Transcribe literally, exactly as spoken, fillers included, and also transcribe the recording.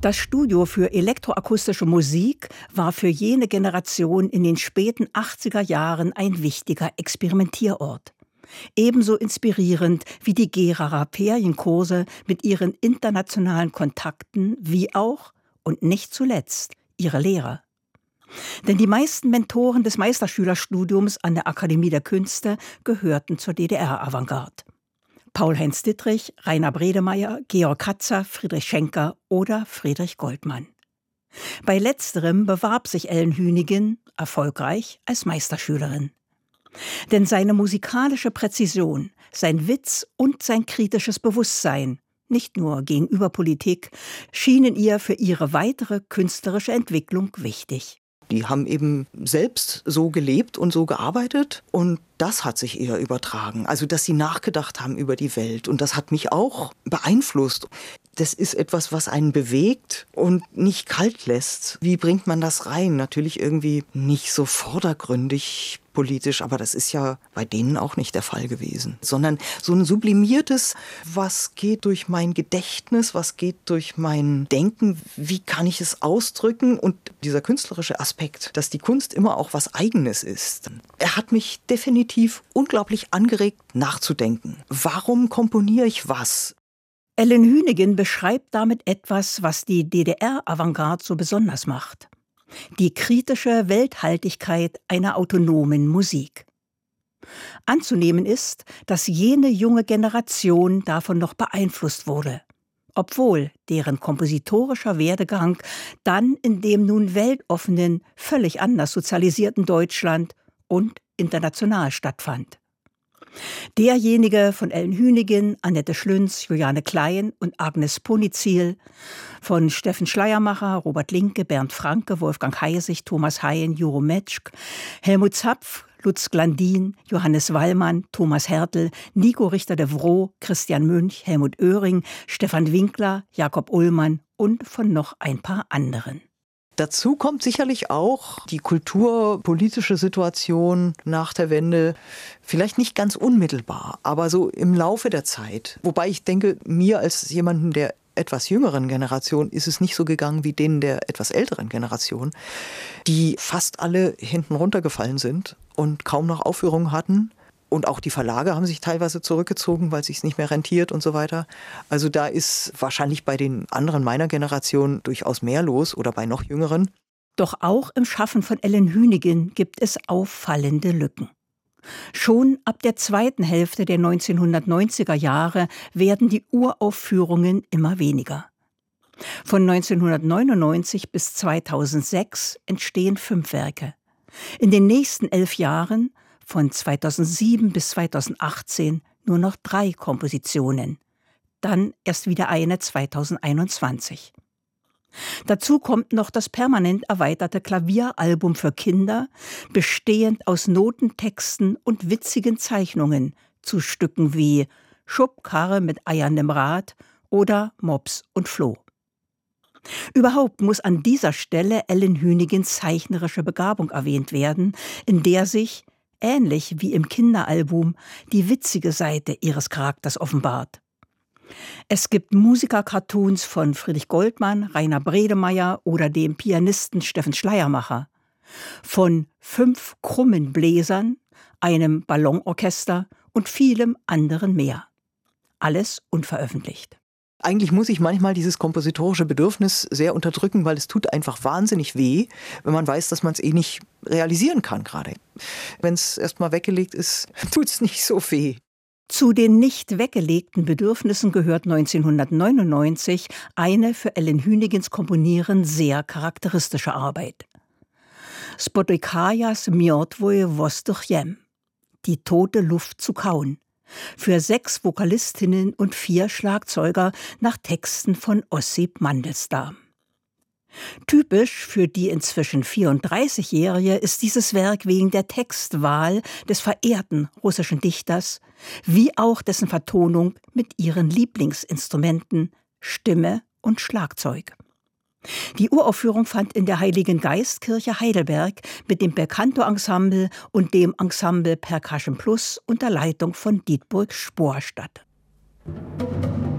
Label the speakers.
Speaker 1: Das Studio für elektroakustische Musik war für jene Generation in den späten achtziger Jahren ein wichtiger Experimentierort. Ebenso inspirierend wie die Geraer Ferienkurse mit ihren internationalen Kontakten, wie auch, und nicht zuletzt, ihre Lehrer. Denn die meisten Mentoren des Meisterschülerstudiums an der Akademie der Künste gehörten zur D D R-Avantgarde. Paul-Heinz Dittrich, Rainer Bredemeier, Georg Katzer, Friedrich Schenker oder Friedrich Goldmann. Bei letzterem bewarb sich Ellen Hünigen, erfolgreich, als Meisterschülerin. Denn seine musikalische Präzision, sein Witz und sein kritisches Bewusstsein, nicht nur gegenüber Politik, schienen ihr für ihre weitere künstlerische Entwicklung wichtig.
Speaker 2: Die haben eben selbst so gelebt und so gearbeitet und das hat sich eher übertragen. Also, dass sie nachgedacht haben über die Welt und das hat mich auch beeinflusst. Das ist etwas, was einen bewegt und nicht kalt lässt. Wie bringt man das rein? Natürlich irgendwie nicht so vordergründig politisch, aber das ist ja bei denen auch nicht der Fall gewesen. Sondern so ein sublimiertes, was geht durch mein Gedächtnis, was geht durch mein Denken, wie kann ich es ausdrücken? Und dieser künstlerische Aspekt, dass die Kunst immer auch was Eigenes ist. Er hat mich definitiv unglaublich angeregt, nachzudenken. Warum komponiere ich was?
Speaker 1: Ellen Hünigen beschreibt damit etwas, was die D D R-Avantgarde so besonders macht. Die kritische Welthaltigkeit einer autonomen Musik. Anzunehmen ist, dass jene junge Generation davon noch beeinflusst wurde, obwohl deren kompositorischer Werdegang dann in dem nun weltoffenen, völlig anders sozialisierten Deutschland und international stattfand. Derjenige von Ellen Hünigen, Annette Schlünz, Juliane Klein und Agnes Ponizil, von Steffen Schleiermacher, Robert Linke, Bernd Franke, Wolfgang Heisig, Thomas Hayen, Juro Metschk, Helmut Zapf, Lutz Glandin, Johannes Wallmann, Thomas Hertel, Nico Richter-de Vroo, Christian Münch, Helmut Oehring, Stefan Winkler, Jakob Ullmann und von noch ein paar anderen.
Speaker 2: Dazu kommt sicherlich auch die kulturpolitische Situation nach der Wende, vielleicht nicht ganz unmittelbar, aber so im Laufe der Zeit. Wobei ich denke, mir als jemanden der etwas jüngeren Generation ist es nicht so gegangen wie denen der etwas älteren Generation, die fast alle hinten runtergefallen sind und kaum noch Aufführungen hatten. Und auch die Verlage haben sich teilweise zurückgezogen, weil es sich nicht mehr rentiert und so weiter. Also da ist wahrscheinlich bei den anderen meiner Generation durchaus mehr los oder bei noch jüngeren.
Speaker 1: Doch auch im Schaffen von Ellen Hünigen gibt es auffallende Lücken. Schon ab der zweiten Hälfte der neunzehnhundertneunziger Jahre werden die Uraufführungen immer weniger. Von neunzehnhundertneunundneunzig bis zweitausendsechs entstehen fünf Werke. In den nächsten elf Jahren von zweitausendsieben bis zweitausendachtzehn nur noch drei Kompositionen. Dann erst wieder eine zweitausendeinundzwanzig. Dazu kommt noch das permanent erweiterte Klavieralbum für Kinder, bestehend aus Notentexten und witzigen Zeichnungen zu Stücken wie Schubkarre mit eierndem Rad oder Mops und Floh. Überhaupt muss an dieser Stelle Ellen Hünigens zeichnerische Begabung erwähnt werden, in der sich ähnlich wie im Kinderalbum, die witzige Seite ihres Charakters offenbart. Es gibt Musiker-Cartoons von Friedrich Goldmann, Rainer Bredemeier oder dem Pianisten Steffen Schleiermacher. Von fünf krummen Bläsern, einem Ballonorchester und vielem anderen mehr. Alles unveröffentlicht.
Speaker 2: Eigentlich muss ich manchmal dieses kompositorische Bedürfnis sehr unterdrücken, weil es tut einfach wahnsinnig weh, wenn man weiß, dass man es eh nicht realisieren kann gerade. Wenn es erstmal weggelegt ist, tut es nicht so weh.
Speaker 1: Zu den nicht weggelegten Bedürfnissen gehört neunzehnhundertneunundneunzig eine für Ellen Hünigens Komponieren sehr charakteristische Arbeit. Spotykajas mjortvoje vostochjem, die tote Luft zu kauen. Für sechs Vokalistinnen und vier Schlagzeuger nach Texten von Ossip Mandelstam. Typisch für die inzwischen vierunddreißigjährige ist dieses Werk wegen der Textwahl des verehrten russischen Dichters, wie auch dessen Vertonung mit ihren Lieblingsinstrumenten Stimme und Schlagzeug. Die Uraufführung fand in der Heiligen Geistkirche Heidelberg mit dem Belcanto-Ensemble und dem Ensemble Percussion Plus unter Leitung von Dietburg Spohr statt.